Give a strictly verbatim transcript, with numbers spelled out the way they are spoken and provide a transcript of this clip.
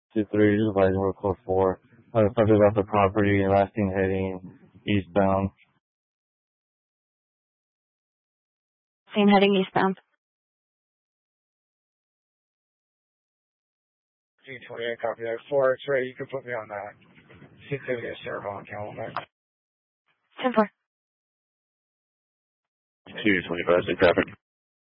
two three, just advising we're code four. Uh, the subject left the property, last thing heading eastbound. Same heading eastbound. G twenty-eight, copy that. four X-ray, you can put me on that. six seventy Sheriff on calendar. ten four. two twenty-five, six traffic.